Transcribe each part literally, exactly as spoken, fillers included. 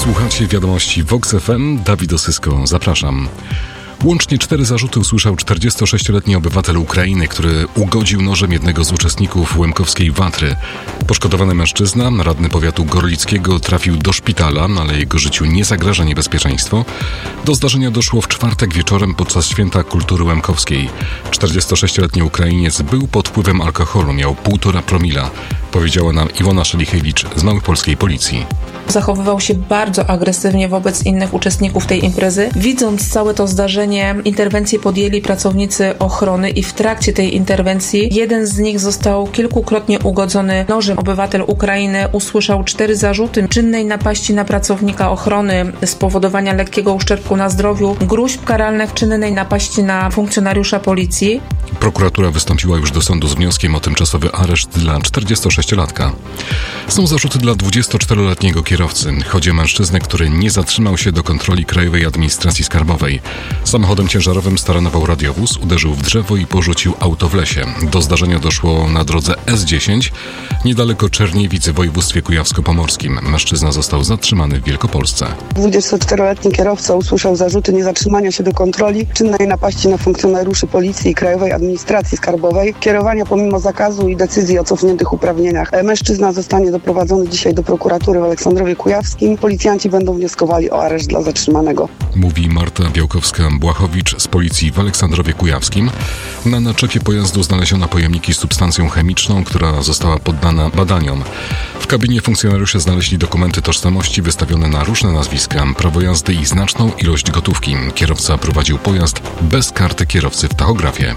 Słuchacie wiadomości Vox F M, Dawid Osysko, zapraszam. Łącznie cztery zarzuty usłyszał czterdziestosześcioletni obywatel Ukrainy, który ugodził nożem jednego z uczestników łemkowskiej watry. Poszkodowany mężczyzna, radny powiatu gorlickiego, trafił do szpitala, ale jego życiu nie zagraża niebezpieczeństwo. Do zdarzenia doszło w czwartek wieczorem podczas Święta Kultury Łemkowskiej. czterdziestosześcioletni Ukrainiec był pod wpływem alkoholu, miał półtora promila, powiedziała nam Iwona Szelichewicz z Małopolskiej Policji. Zachowywał się bardzo agresywnie wobec innych uczestników tej imprezy. Widząc całe to zdarzenie, interwencję podjęli pracownicy ochrony i w trakcie tej interwencji jeden z nich został kilkukrotnie ugodzony nożem. Obywatel Ukrainy usłyszał cztery zarzuty: czynnej napaści na pracownika ochrony, spowodowania lekkiego uszczerbku na zdrowiu, gróźb karalnych, czynnej napaści na funkcjonariusza policji. Prokuratura wystąpiła już do sądu z wnioskiem o tymczasowy areszt dla czterdziestosześciolatka. Są zarzuty dla dwudziestoczteroletniego kierowcy. Chodzi o mężczyznę, który nie zatrzymał się do kontroli Krajowej Administracji Skarbowej. Samochodem ciężarowym staranował radiowóz, uderzył w drzewo i porzucił auto w lesie. Do zdarzenia doszło na drodze S dziesięć, niedaleko Czerniewic w województwie kujawsko-pomorskim. Mężczyzna został zatrzymany w Wielkopolsce. dwudziestoczteroletni kierowca usłyszał zarzuty niezatrzymania się do kontroli, czynnej napaści na funkcjonariuszy Policji i Krajowej Administracji Skarbowej, kierowania pomimo zakazu i decyzji o cofniętych uprawnieniach. Mężczyzna zostanie doprowadzony dzisiaj do prokuratury w Aleksandrowie Kujawskim. Policjanci będą wnioskowali o areszt dla zatrzymanego. Mówi Marta Białkowska-Błachowicz z Policji w Aleksandrowie Kujawskim. Na naczepie pojazdu znaleziono pojemniki z substancją chemiczną, która została poddana badaniom. W kabinie funkcjonariusze znaleźli dokumenty tożsamości wystawione na różne nazwiska, prawo jazdy i znaczną ilość gotówki. Kierowca prowadził pojazd bez karty kierowcy w tachografie.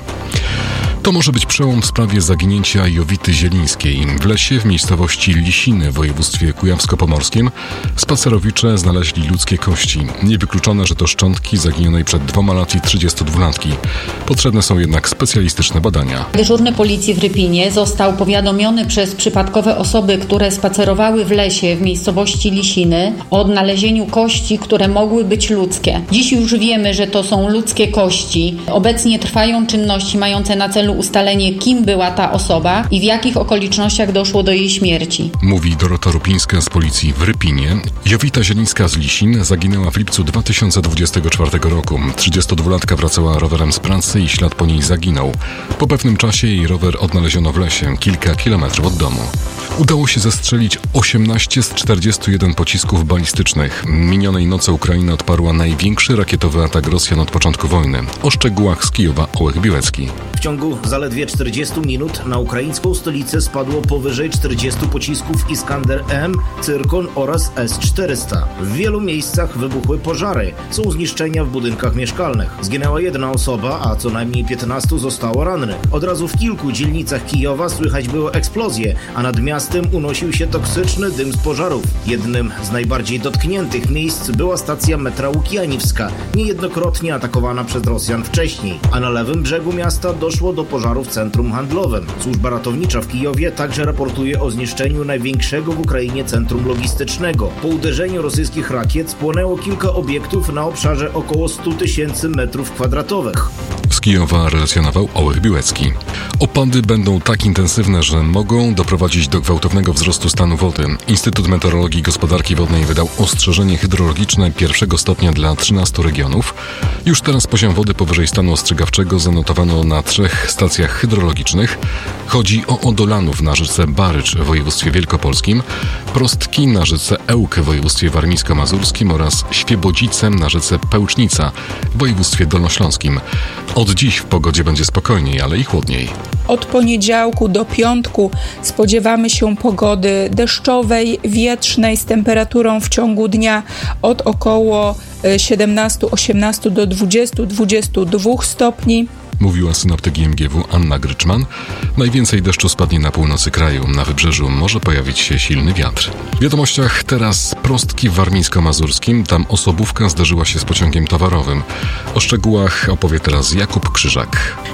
To może być przełom w sprawie zaginięcia Jowity Zielińskiej. W lesie w miejscowości Lisiny w województwie kujawsko-pomorskim spacerowicze znaleźli ludzkie kości. Niewykluczone, że to szczątki zaginionej przed dwoma laty trzydziestodwulatki. Potrzebne są jednak specjalistyczne badania. Dyżurny policji w Rypinie został powiadomiony przez przypadkowe osoby, które spacerowały w lesie w miejscowości Lisiny, o odnalezieniu kości, które mogły być ludzkie. Dziś już wiemy, że to są ludzkie kości. Obecnie trwają czynności mające na celu ustalenie, kim była ta osoba i w jakich okolicznościach doszło do jej śmierci. Mówi Dorota Rupińska z Policji w Rypinie. Jowita Zielińska z Lisin zaginęła w lipcu dwa tysiące dwudziestego czwartego roku. trzydziestodwulatka wracała rowerem z pracy i ślad po niej zaginął. Po pewnym czasie jej rower odnaleziono w lesie, kilka kilometrów od domu. Udało się zestrzelić osiemnaście z czterdziestu jeden pocisków balistycznych. Minionej nocy Ukraina odparła największy rakietowy atak Rosjan od początku wojny. O szczegółach z Kijowa Ołech Biłecki. W ciągu zaledwie czterdziestu minut na ukraińską stolicę spadło powyżej czterdziestu pocisków Iskander M, Cyrkon oraz S czterysta. W wielu miejscach wybuchły pożary. Są zniszczenia w budynkach mieszkalnych. Zginęła jedna osoba, a co najmniej piętnastu zostało rannych. Od razu w kilku dzielnicach Kijowa słychać było eksplozje, a nad miastem unosił się toksyczny dym z pożarów. Jednym z najbardziej dotkniętych miejsc była stacja metra Łukianiwska, niejednokrotnie atakowana przez Rosjan wcześniej, a na lewym brzegu miasta doszło do pożaru w centrum handlowym. Służba ratownicza w Kijowie także raportuje o zniszczeniu największego w Ukrainie centrum logistycznego. Po uderzeniu rosyjskich rakiet spłonęło kilka obiektów na obszarze około stu tysięcy metrów kwadratowych. Z Kijowa relacjonował Ołech Biłecki. Opady będą tak intensywne, że mogą doprowadzić do gwałtownego wzrostu stanu wody. Instytut Meteorologii i Gospodarki Wodnej wydał ostrzeżenie hydrologiczne pierwszego stopnia dla trzynastu regionów. Już teraz poziom wody powyżej stanu ostrzegawczego zanotowano na trzech stacjach hydrologicznych. Chodzi o Odolanów na rzece Barycz w województwie wielkopolskim, Prostki na rzece Ełk w województwie warmińsko-mazurskim oraz Świebodzice na rzece Pełcznica w województwie dolnośląskim. Od dziś w pogodzie będzie spokojniej, ale i chłodniej. Od poniedziałku do piątku spodziewamy się pogody deszczowej, wietrznej z temperaturą w ciągu dnia od około siedemnastu osiemnastu do dwudziestu dwudziestu dwóch stopni. Mówiła synoptyk I M G W Anna Gryczman. Najwięcej deszczu spadnie na północy kraju. Na wybrzeżu może pojawić się silny wiatr. W wiadomościach teraz Prostki w warmińsko-mazurskim. Tam osobówka zderzyła się z pociągiem towarowym. O szczegółach opowie teraz Jakub Krzyżak.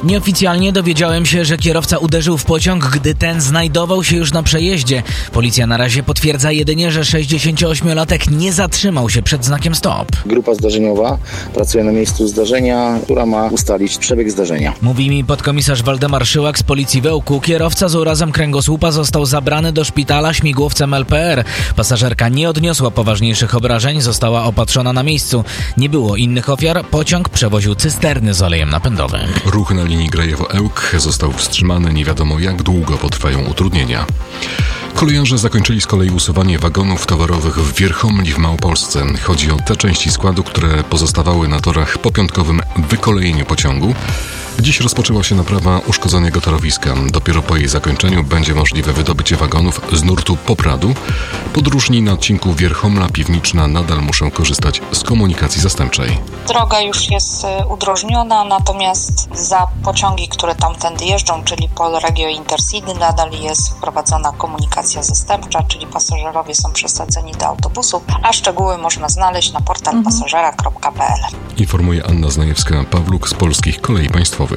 Nieoficjalnie dowiedziałem się, że kierowca uderzył w pociąg, gdy ten znajdował się już na przejeździe. Policja na razie potwierdza jedynie, że sześćdziesięcioośmiolatek nie zatrzymał się przed znakiem stop. Grupa zdarzeniowa pracuje na miejscu zdarzenia, która ma ustalić przebieg zdarzenia. Mówi mi podkomisarz Waldemar Szyłak z Policji w Ełku. Kierowca z urazem kręgosłupa został zabrany do szpitala śmigłowcem L P R. Pasażerka nie odniosła poważniejszych obrażeń, została opatrzona na miejscu. Nie było innych ofiar, pociąg przewoził cysterny z olejem napędowym. Ruch na linii Grajewo-Ełk został wstrzymany, nie wiadomo jak długo potrwają utrudnienia. Kolejarze zakończyli z kolei usuwanie wagonów towarowych w Wierchomli w Małopolsce. Chodzi o te części składu, które pozostawały na torach po piątkowym wykolejeniu pociągu. Dziś rozpoczęła się naprawa uszkodzonego torowiska. Dopiero po jej zakończeniu będzie możliwe wydobycie wagonów z nurtu Popradu. Podróżni na odcinku Wierchomla-Piwniczna nadal muszą korzystać z komunikacji zastępczej. Droga już jest udrożniona, natomiast za pociągi, które tamtędy jeżdżą, czyli Polregio i Intercity, nadal jest wprowadzona komunikacja zastępcza, czyli pasażerowie są przesadzeni do autobusów, a szczegóły można znaleźć na portal mhm. pasażera kropka p l. Informuje Anna Znajewska-Pawluk z Polskich Kolei Państwowych.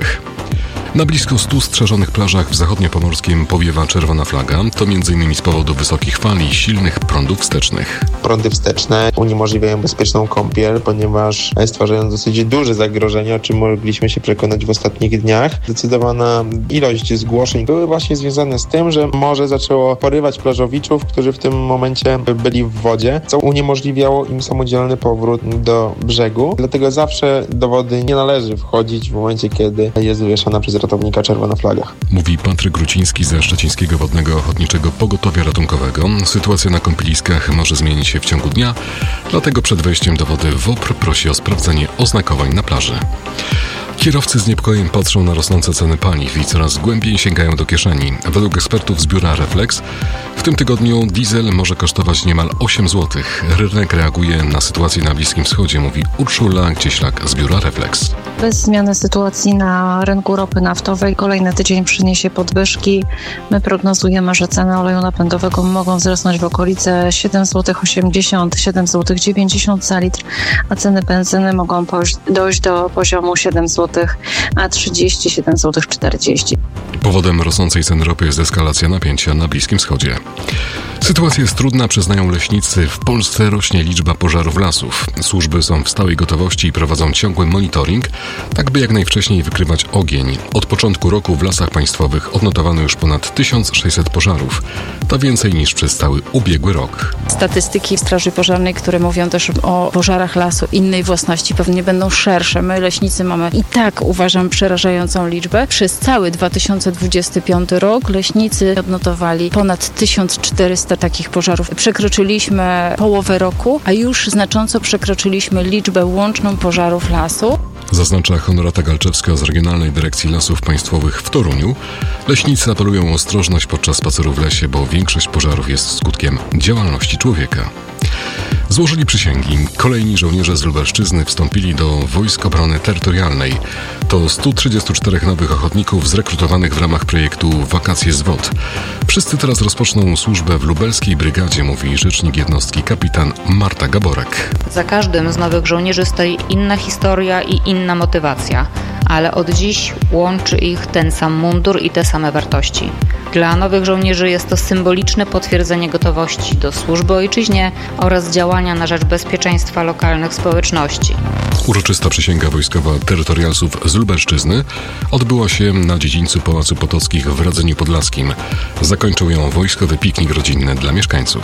Na blisko stu strzeżonych plażach w zachodniopomorskim powiewa czerwona flaga. To m.in. z powodu wysokich fal i silnych prądów wstecznych. Prądy wsteczne uniemożliwiają bezpieczną kąpiel, ponieważ stwarzają dosyć duże zagrożenia, o czym mogliśmy się przekonać w ostatnich dniach. Zdecydowana ilość zgłoszeń były właśnie związane z tym, że morze zaczęło porywać plażowiczów, którzy w tym momencie byli w wodzie, co uniemożliwiało im samodzielny powrót do brzegu. Dlatego zawsze do wody nie należy wchodzić w momencie, kiedy jest wywieszana przez ratownika czerwona flaga. Mówi Patryk Gruciński ze Szczecińskiego Wodnego Ochotniczego Pogotowia Ratunkowego. Sytuacja na kąpieliskach może zmienić się w ciągu dnia, dlatego przed wejściem do wody W O P R prosi o sprawdzenie oznakowań na plaży. Kierowcy z niepokojem patrzą na rosnące ceny paliw i coraz głębiej sięgają do kieszeni. Według ekspertów z biura Reflex w tym tygodniu diesel może kosztować niemal osiem złotych. Rynek reaguje na sytuację na Bliskim Wschodzie, mówi Urszula Cieślak z biura Reflex. Bez zmiany sytuacji na rynku ropy naftowej kolejny tydzień przyniesie podwyżki. My prognozujemy, że ceny oleju napędowego mogą wzrosnąć w okolice siedem złotych osiemdziesiąt, siedem złotych dziewięćdziesiąt za litr, a ceny benzyny mogą dojść do poziomu siedem złotych a trzydzieści, siedem złotych czterdzieści. Powodem rosnącej ceny ropy jest eskalacja napięcia na Bliskim Wschodzie. Sytuacja jest trudna, przyznają leśnicy. W Polsce rośnie liczba pożarów lasów. Służby są w stałej gotowości i prowadzą ciągły monitoring, tak by jak najwcześniej wykrywać ogień. Od początku roku w lasach państwowych odnotowano już ponad tysiąc sześćset pożarów. To więcej niż przez cały ubiegły rok. Statystyki Straży Pożarnej, które mówią też o pożarach lasu innej własności, pewnie będą szersze. My, leśnicy, mamy i tak, uważam, przerażającą liczbę. Przez cały dwa tysiące dwudziesty piąty rok leśnicy odnotowali ponad tysiąc czterysta takich pożarów. Przekroczyliśmy połowę roku, a już znacząco przekroczyliśmy liczbę łączną pożarów lasu. Zaznacza Honorata Galczewska z Regionalnej Dyrekcji Lasów Państwowych w Toruniu. Leśnicy apelują o ostrożność podczas spaceru w lesie, bo większość pożarów jest skutkiem działalności człowieka. Złożyli przysięgi. Kolejni żołnierze z Lubelszczyzny wstąpili do Wojsk Obrony Terytorialnej. To stu trzydziestu czterech nowych ochotników zrekrutowanych w ramach projektu Wakacje z W O T. Wszyscy teraz rozpoczną służbę w lubelskiej brygadzie, mówi rzecznik jednostki kapitan Marta Gaborek. Za każdym z nowych żołnierzy stoi inna historia i inna motywacja, ale od dziś łączy ich ten sam mundur i te same wartości. Dla nowych żołnierzy jest to symboliczne potwierdzenie gotowości do służby ojczyźnie oraz działania na rzecz bezpieczeństwa lokalnych społeczności. Uroczysta przysięga wojskowa terytorialsów z Lubelszczyzny odbyła się na dziedzińcu Pałacu Potockich w Radzeniu Podlaskim. Zakończył ją wojskowy piknik rodzinny dla mieszkańców.